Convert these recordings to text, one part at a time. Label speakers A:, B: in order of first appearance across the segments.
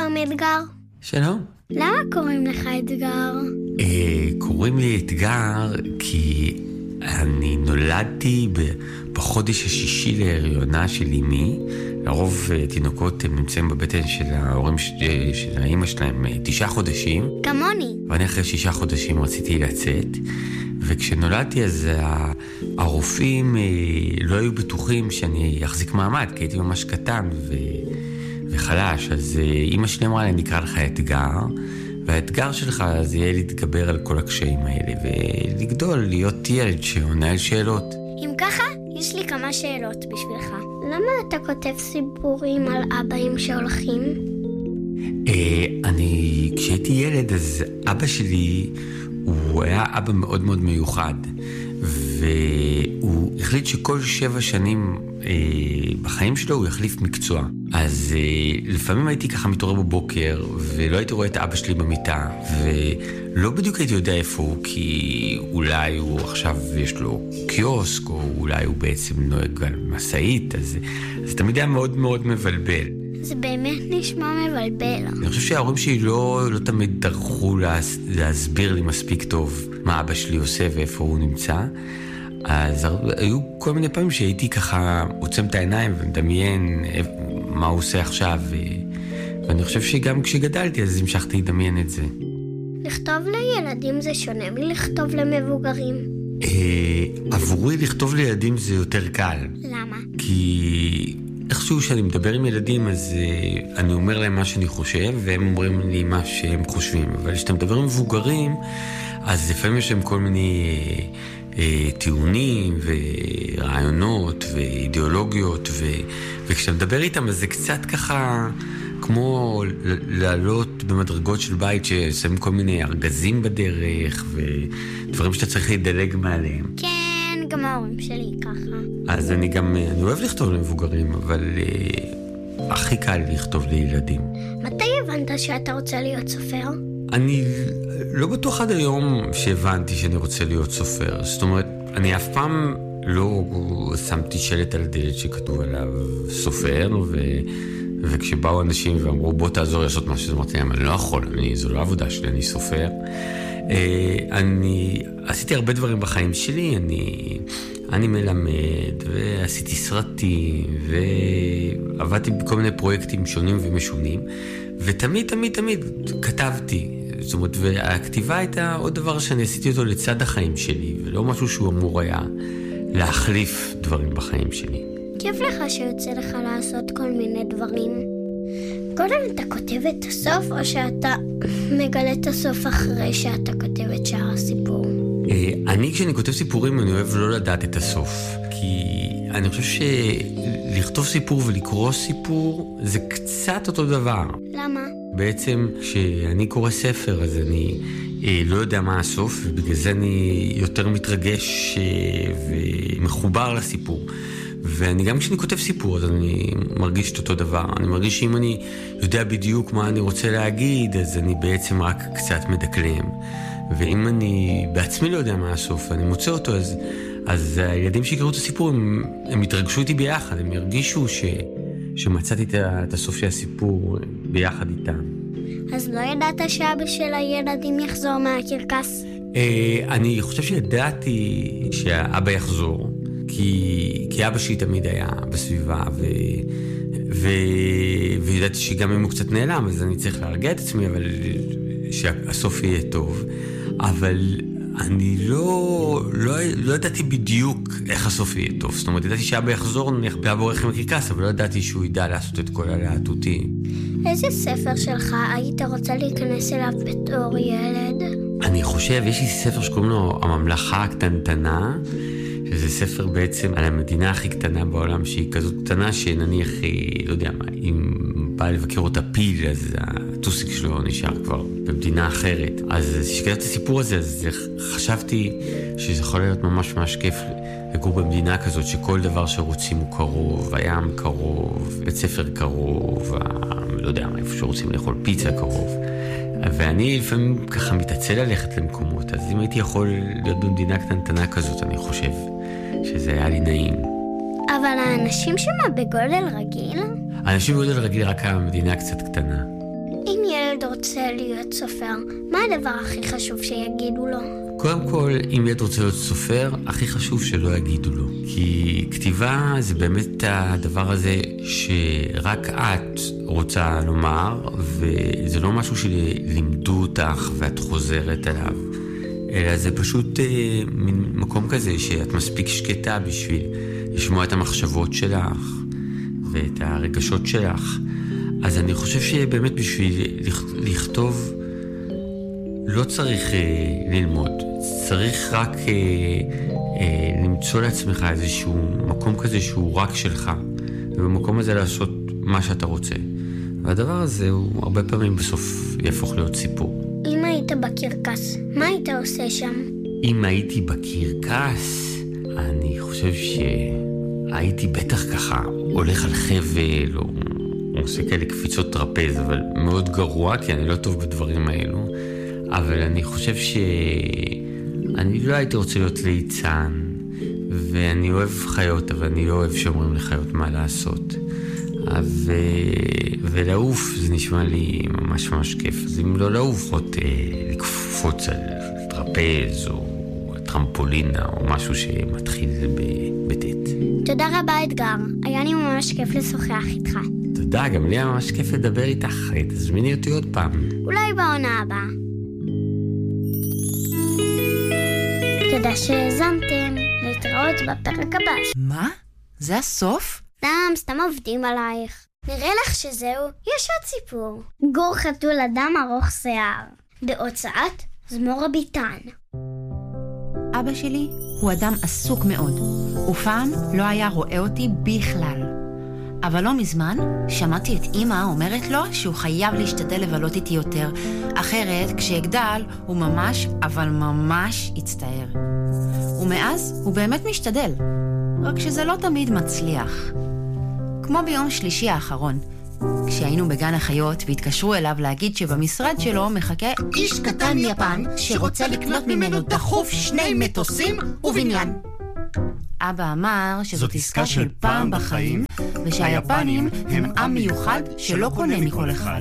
A: שלום אתגר.
B: שלום.
A: למה קוראים לך אתגר?
B: קוראים לי אתגר כי אני נולדתי בחודש השישי להריונה של אמי. לרוב תינוקות הם נמצאים בבטן של ההורים של האמא שלהם 9 חודשים.
A: כמוני.
B: ואני אחרי 6 חודשים רציתי לצאת. וכשנולדתי אז הרופאים לא היו בטוחים שאני אחזיק מעמד, כי הייתי ממש קטן וחלש. אז אמא שלי אמרה לי, נקרא לך אתגר, והאתגר שלך זה יהיה להתגבר על כל הקשיים האלה, ולגדול, להיות ילד שעונה על שאלות.
A: אם ככה, יש לי כמה שאלות בשבילך. למה אתה כותב סיפורים על אבאים שהולכים?
B: כשהייתי ילד, אז אבא שלי, הוא היה אבא מאוד מאוד מיוחד, והוא החליט שכל 7 שנים בחיים שלו הוא יחליף מקצוע. אז לפעמים הייתי ככה מתעורר בבוקר, ולא הייתי רואה את אבא שלי במיטה, ולא בדיוק הייתי יודע איפה הוא, כי אולי הוא עכשיו יש לו קיוסק, או אולי הוא בעצם נוהג על מסעית, אז זה תמיד היה מאוד מאוד מבלבל.
A: זה באמת נשמע מבלבל.
B: אני חושב שההורים שלי לא תמיד דרכו להסביר לי מספיק טוב מה אבא שלי עושה ואיפה הוא נמצא. אז היו כל מיני פעמים שהייתי ככה עוצם את העיניים ומדמיין מה הוא עושה עכשיו. ואני חושב שגם כשגדלתי אז המשכתי לדמיין את זה.
A: לכתוב לילדים זה שונה מלכתוב למבוגרים.
B: עבורי לכתוב לילדים זה יותר קל.
A: למה?
B: כי איכשהו שאני מדבר עם ילדים, אז אני אומר להם מה שאני חושב, והם אומרים לי מה שהם חושבים. אבל כשאתה מדבר עם מבוגרים, אז לפעמים יש להם כל מיני טיעונים ורעיונות ואידיאולוגיות, וכשאתה מדבר איתם, אז זה קצת ככה כמו לעלות במדרגות של בית ששמים כל מיני ארגזים בדרך, ודברים שאתה צריך להידלג מעליהם.
A: כן, גם ההורים שלי ככה.
B: אז אני אוהב לכתוב למבוגרים, אבל הכי קל לכתוב לילדים.
A: מתי הבנת שאתה רוצה להיות סופר?
B: אני לא בטוח עד היום שהבנתי שאני רוצה להיות סופר. זאת אומרת, אני אף פעם לא שמתי שלט על הדלת שכתוב עליו סופר, וכשבאו אנשים ואמרו בוא תעזור לעשות משהו, אמרתי להם, אני לא יכול, זו לא עבודה שלי, אני סופר. אני עשיתי הרבה דברים בחיים שלי, אני מלמד, ועשיתי סרטים, ועבדתי בכל מיני פרויקטים שונים ומשונים, ותמיד כתבתי. זאת אומרת, והכתיבה הייתה עוד דבר שאני עשיתי אותו לצד החיים שלי, ולא משהו שהוא אמור היה להחליף דברים בחיים שלי.
A: כיף לך שיוצא לך לעשות כל מיני דברים. קודם אתה כותב את הסוף, או שאתה מגלה את הסוף אחרי שאתה כותב את שאר הסיפור?
B: כשאני כותב סיפורים, אני אוהב לא לדעת את הסוף. כי אני חושב שלכתוב סיפור ולקרוא סיפור זה קצת אותו דבר.
A: למה?
B: בעצם כשאני קורא ספר, אז אני לא יודע מה הסוף, ובגלל זה אני יותר מתרגש ומחובר לסיפור. ואני גם כשאני כותב סיפור, אז אני מרגיש את אותו דבר. אני מרגיש שאם אני יודע בדיוק מה אני רוצה להגיד, אז אני בעצם רק קצת מדקלם. ואם אני בעצמי לא יודע מה הסוף, אני מוצא אותו, אז הילדים שיקראו את הסיפור, הם יתרגשו איתי ביחד, הם ירגישו שמצאתי את הסוף של הסיפור ביחד איתם.
A: אז לא ידעת שאבא של הילדים יחזור מהקרקס?
B: אני חושב שידעתי שהאבא יחזור, כי אבא שלי תמיד היה בסביבה, וידעתי שגם אם הוא קצת נעלם, אז אני צריך להרגיע את עצמי, אבל שהסוף יהיה טוב. אבל אני לא ידעתי בדיוק איך הסוף יהיה טוב. זאת אומרת, ידעתי שאבא יחזור, אבא בורח עם הקרקס, אבל לא ידעתי שהוא ידע לעשות את כל הלהטוטים.
A: איזה ספר שלך היית רוצה להיכנס אליו בתור ילד?
B: אני חושב, יש לי ספר שקוראים לו הממלכה הקטנטנה, שזה ספר בעצם על המדינה הכי קטנה בעולם, שהיא כזאת קטנה שנניח, לא יודע מה, אם בא לבקר אותה פיל, אז הטוסיק שלו נשאר כבר במדינה אחרת. אז כשקראתי את הסיפור הזה, אז חשבתי שזה יכול להיות ממש ממש כיף לגור במדינה כזאת, שכל דבר שרוצים הוא קרוב, הים קרוב, בית ספר קרוב, לא יודע מה, איפה שרוצים לאכול פיצה קרוב. ואני לפעמים ככה מתעצל ללכת למקומות, אז אם הייתי יכול להיות במדינה קטנטנה כזאת, אני חושב שזה היה לי נעים.
A: אבל האנשים שמה בגודל רגיל?
B: האנשים בגודל רגיל רק המדינה קצת קטנה.
A: ילד רוצה להיות סופר, מה הדבר הכי חשוב שיגידו לו?
B: קודם כל, אם ילד רוצה להיות סופר, הכי חשוב שלא יגידו לו. כי כתיבה זה באמת הדבר הזה שרק את רוצה לומר, וזה לא משהו שלימדו אותך ואת חוזרת עליו. אלא זה פשוט מין מקום כזה שאת מספיק שקטה בשביל לשמוע את המחשבות שלך ואת הרגשות שלך. אז אני חושב שבאמת בשביל לכתוב לא צריך ללמוד, צריך רק למצוא לעצמך איזשהו מקום כזה שהוא רק שלך, ובמקום הזה לעשות מה שאתה רוצה. והדבר הזה הוא הרבה פעמים בסוף יהפוך להיות סיפור.
A: אם היית בקרקס, מה היית עושה שם?
B: אם הייתי בקרקס, אני חושב שהייתי בטח ככה הולך על חבל או עושה כאלה קפיצות טרפז, אבל מאוד גרוע, כי אני לא טוב בדברים האלו. אבל אני חושב שאני לא הייתי רוצה להיות ליצן, ואני אוהב חיות, אבל אני לא אוהב שאומרים לחיות מה לעשות. ולעוף זה נשמע לי ממש ממש כיף. אז אם לא לעוף, עוד לקפוץ על טרפז או טרמפולינה או משהו שמתחיל בטט.
A: תודה רבה אתגר, היה לי ממש כיף לשוחח איתך.
B: תודה, גם לי היה ממש כיף לדבר איתך. תזמיני אותי עוד פעם.
A: אולי בעונה הבאה. תודה שהאזנתם, להתראות בפרק הבא.
C: מה? זה הסוף?
A: סתם עובדים עלייך. נראה לך שזהו, יש עוד סיפור. גור חתול אדם ארוך שיער, בהוצאת זמור הביטן.
C: אבא שלי הוא אדם עסוק מאוד, ופעם לא היה רואה אותי בכלל. אבל לא מזמן שמעתי את אמא אומרת לו שהוא חייב להשתדל לבלות איתי יותר, אחרת כשאגדל הוא ממש, אבל ממש יצטער. ומאז הוא באמת משתדל, רק שזה לא תמיד מצליח. כמו ביום שלישי האחרון, כשהיינו בגן החיות והתקשרו אליו להגיד שבמשרד שלו מחכה
D: איש קטן יפן שרוצה לקנות ממנו דחוף 2 מטוסים ובניין.
C: אבא אמר שזאת עסקה של פעם בחיים, ושהיפנים הם עם מיוחד שלא קונה מכל אחד.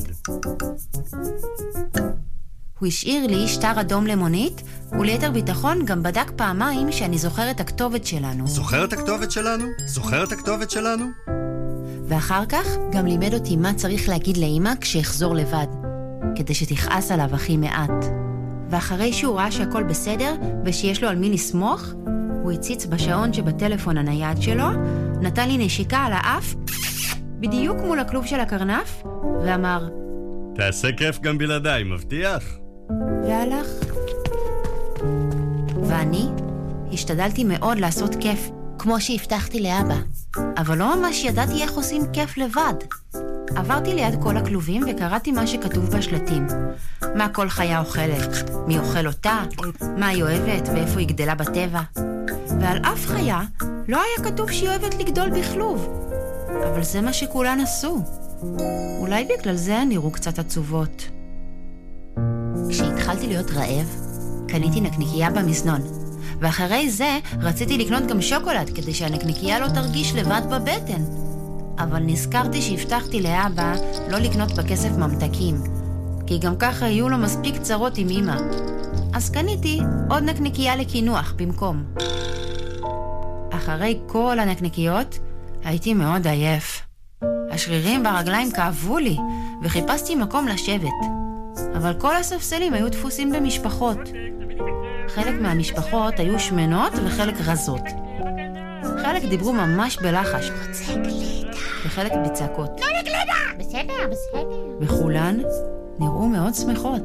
C: הוא השאיר לי שטר אדום למונית, וליתר ביטחון גם בדק פעמיים שאני זוכר את הכתובת שלנו.
E: זוכר את הכתובת שלנו? זוכר את הכתובת שלנו?
C: ואחר כך גם לימד אותי מה צריך להגיד לאמא כשאחזור לבד, כדי שתכעס עליו הכי מעט. ואחרי שהוא ראה שהכל בסדר ושיש לו על מי לסמוך, הוא הציץ בשעון שבטלפון הנייד שלו, נתן לי נשיקה על האף, בדיוק מול הכלוב של הקרנף, ואמר,
E: תעשה כיף גם בלעדיי, מבטיח?
C: והלך. ואני השתדלתי מאוד לעשות כיף, כמו שהבטחתי לאבא. אבל לא ממש ידעתי איך עושים כיף לבד. עברתי ליד כל הכלובים וקראתי מה שכתוב בשלטים. מה כל חיה אוכלת, מי אוכל אותה, מה היא אוהבת ואיפה היא גדלה בטבע. ועל אף חיה לא היה כתוב שהיא אוהבת לגדול בכלוב. אבל זה מה שכולן עשו. אולי בגלל זה נראו קצת עצובות. כשהתחלתי להיות רעב, קניתי נקניקייה במזנון. ואחרי זה רציתי לקנות גם שוקולד כדי שהנקניקייה לא תרגיש לבד בבטן. אבל נזכרתי שהבטחתי לאבא לא לקנות בכסף ממתקים, כי גם ככה יהיו לו מספיק צרות עם אמא. אז קניתי עוד נקניקייה לקינוח במקום. אחרי כל הנקניקיות הייתי מאוד עייף. השרירים ברגליים כאבו לי וחיפשתי מקום לשבת. אבל כל הספסלים היו דפוסים במשפחות. חלק מהמשפחות היו שמנות וחלק רזות. חלק דיברו ממש בלחש.
A: רוצה גלידה.
C: וחלק בצעקות.
A: לא לגלידה! בסדר.
C: וכולן נראו מאוד שמחות.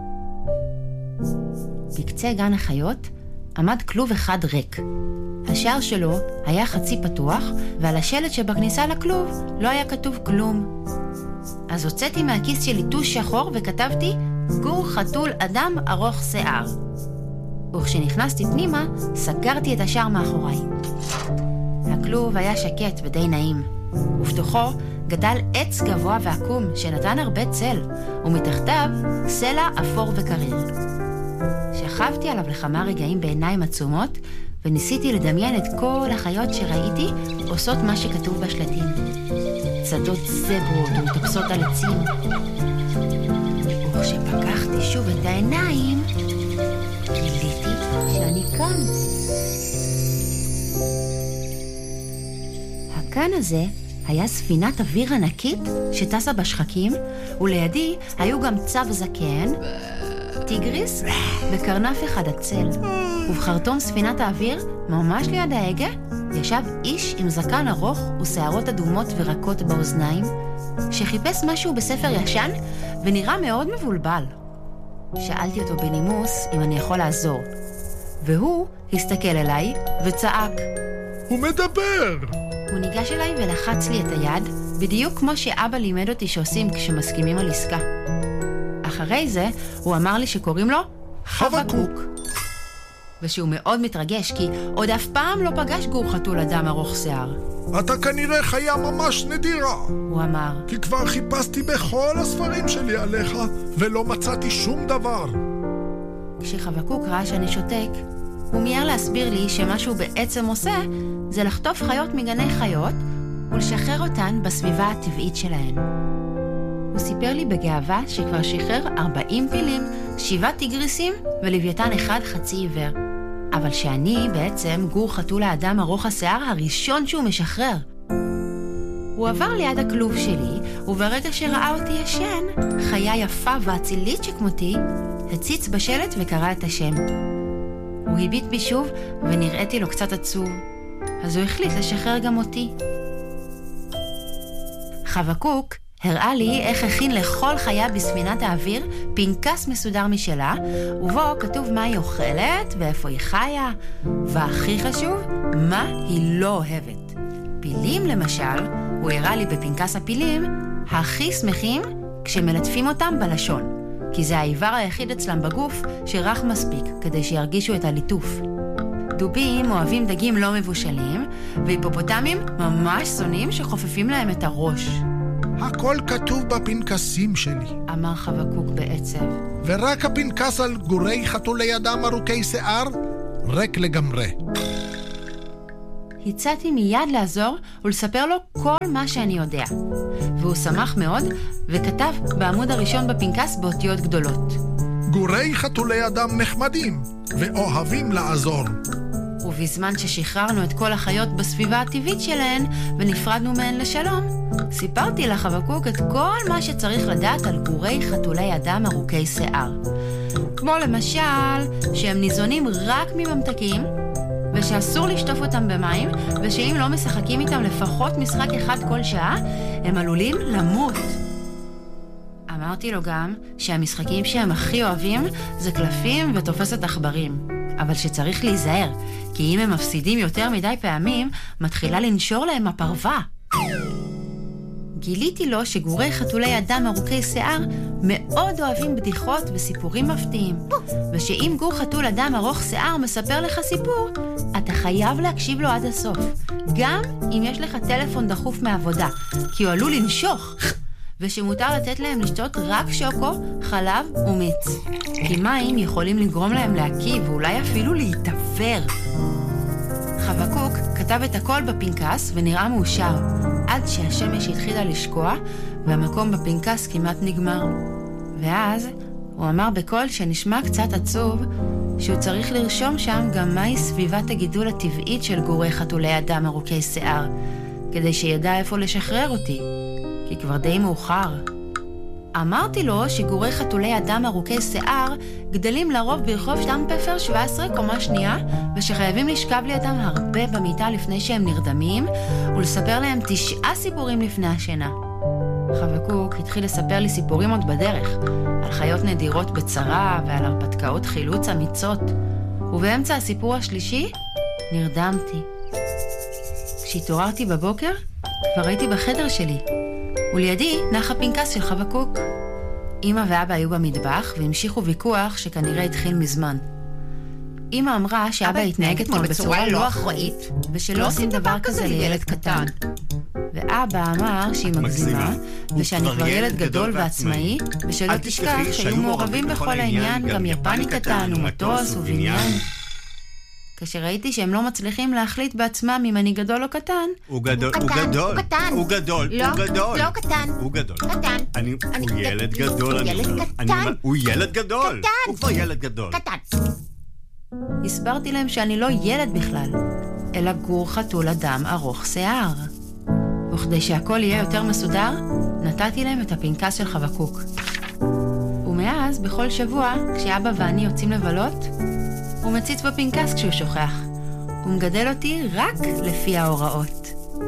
C: בקצה גן החיות עמד כלוב אחד ריק. השער שלו היה חצי פתוח, ועל השלט שבכניסה לכלוב לא היה כתוב כלום. אז הוצאתי מהכיס שלי טוש שחור וכתבתי גור חתול אדם ארוך שיער. וכשנכנסתי פנימה, סגרתי את השער מאחוריי. הכלוב היה שקט ודי נעים, ובתוכו גדל עץ גבוה ועקום שנתן הרבה צל, ומתחתיו סלע אפור וקריר. שכבתי עליו לכמה רגעים בעיניים עצומות, וניסיתי לדמיין את כל החיות שראיתי עושות מה שכתוב בשלטים. צדות זברות ומטפסות על עצים. וכשפקחתי שוב את העיניים, גיליתי שאני כאן. הכאן הזה היה ספינת אוויר ענקית שטסה בשחקים, ולידי היו גם צב זקן, טיגריס וקרנף אחד עצל. ובחרטום ספינת האוויר, ממש ליד ההגה, ישב איש עם זקן ארוך ושערות אדומות ורקות באוזניים, שחיפש משהו בספר ישן ונראה מאוד מבולבל. שאלתי אותו בנימוס אם אני יכול לעזור, והוא הסתכל אליי וצעק.
F: הוא מדבר!
C: הוא ניגש אליי ולחץ לי את היד, בדיוק כמו שאבא לימד אותי שעושים כשמסכימים על עסקה. אחרי זה הוא אמר לי שקוראים לו חבקוק, ושהוא מאוד מתרגש כי עוד אף פעם לא פגש גור חתול אדם ארוך שיער.
F: אתה כנראה חיה ממש נדירה,
C: הוא אמר,
F: כי כבר חיפשתי בכל הספרים שלי עליך ולא מצאתי שום דבר.
C: כשחבקוק ראה שאני שותק, הוא מיהר להסביר לי שמה שהוא בעצם עושה זה לחטוף חיות מגני חיות ולשחרר אותן בסביבה הטבעית שלהן. הוא סיפר לי בגאווה שכבר שחרר 40 פילים, 7 טיגריסים ולוויתן אחד חצי עיוור. אבל שאני בעצם גור חתול האדם ארוך השיער הראשון שהוא משחרר. הוא עבר ליד הכלוב שלי, וברגע שראה אותי ישן, חיה יפה ואצילית שכמותי, הציץ בשלט וקרא את השם. הוא הביט בי שוב ונראיתי לו קצת עצוב, אז הוא החליט לשחרר גם אותי. חבקוק הראה לי איך הכין לכל חיה בספינת האוויר פנקס מסודר משלה, ובו כתוב מה היא אוכלת ואיפה היא חיה, והכי חשוב, מה היא לא אוהבת. פילים למשל, הוא הראה לי בפנקס הפילים, הכי שמחים כשמלטפים אותם בלשון, כי זה האיבר היחיד אצלם בגוף שרח מספיק כדי שירגישו את הליטוף. דובים אוהבים דגים לא מבושלים, והיפופוטמים ממש שונאים שחופפים להם את הראש.
F: הכל כתוב בפנקסים שלי,
C: אמר חבקוק בעצב.
F: ורק הפנקס על גורי חתולי אדם ארוכי שיער ריק לגמרי.
C: הצעתי מיד לעזור ולספר לו כל מה שאני יודע, והוא שמח מאוד וכתב בעמוד הראשון בפנקס באותיות גדולות.
F: גורי חתולי אדם נחמדים ואוהבים לעזור.
C: ובזמן ששחררנו את כל החיות בסביבה הטבעית שלהן ונפרדנו מהן לשלום, סיפרתי לחבקוק את כל מה שצריך לדעת על גורי חתולי אדם ארוכי שיער. כמו למשל שהם ניזונים רק מממתקים, ושאסור לשטוף אותם במים, ושאם לא משחקים איתם לפחות משחק אחד כל שעה, הם עלולים למות. אמרתי לו גם שהמשחקים שהם הכי אוהבים זה קלפים ותופסת עכברים, אבל שצריך להיזהר, כי אם הם מפסידים יותר מדי פעמים, מתחילה לנשור להם הפרווה. גיליתי לו שגורי חתולי אדם ארוכי שיער מאוד אוהבים בדיחות וסיפורים מפתיעים, ושאם גור חתול אדם ארוך שיער מספר לך סיפור, אתה חייב להקשיב לו עד הסוף, גם אם יש לך טלפון דחוף מעבודה, כי הוא עלול לנשוך, ושמותר לתת להם לשתות רק שוקו, חלב ומיץ, כי מים יכולים לגרום להם להקיא ואולי אפילו להתעבר. חבקוק כתב את הכל בפנקס ונראה מאושר, עד שהשמש התחילה לשקוע והמקום בפנקס כמעט נגמר. ואז הוא אמר בקול שנשמע קצת עצוב שהוא צריך לרשום שם גם מהי סביבת הגידול הטבעית של גורי חתולי אדם ארוכי שיער, כדי שידע איפה לשחרר אותי, כי כבר די מאוחר. אמרתי לו שגורי חתולי אדם ארוכי שיער גדלים לרוב ברחוב שטמפפר 17 קומה שנייה, ושחייבים לשכב לידם הרבה במיטה לפני שהם נרדמים, ולספר להם 9 סיפורים לפני השינה. חבקוק התחיל לספר לי סיפורים עוד בדרך, על חיות נדירות בצרה ועל הרפתקאות חילוץ אמיצות, ובאמצע הסיפור השלישי נרדמתי. כשהתעוררתי בבוקר כבר הייתי בחדר שלי, ולידי נח הפנקס של חבקוק. אמא ואבא היו במטבח והמשיכו ויכוח שכנראה התחיל מזמן. אמא אמרה שאבא התנהג אתמול בצורה לא אחראית, ושלא עושים דבר כזה לילד קטן. ואבא אמר שהיא מגזימה, ושאני כבר ילד גדול ועצמאי, ושלא תשכח שהיו מעורבים בכל העניין גם יפני קטן ומטוס ובניין. כשראיתי שהם לא מצליחים להחליט בעצמם אם אני גדול או קטן.
E: הוא גדול.
D: לא קטן.
E: הוא גדול.
D: קטן.
E: הוא ילד גדול. הוא ילד גדול. הוא כבר ילד גדול.
D: קטן.
C: הסברתי להם שאני לא ילד בכלל, אלא גור חתול אדם ארוך שיער. וכדי שהכל יהיה יותר מסודר, נתתי להם את הפנקס של חבקוק. ומאז, בכל שבוע, כשאבא ואני יוצאים לבלות, הוא מציץ בפנקס כשהוא שוכח. הוא מגדל אותי רק לפי ההוראות.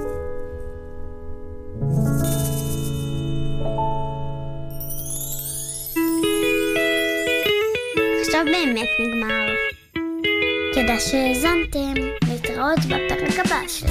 A: עכשיו באמת נגמר. תודה שהאזנתם, להתראות בפרק הבא של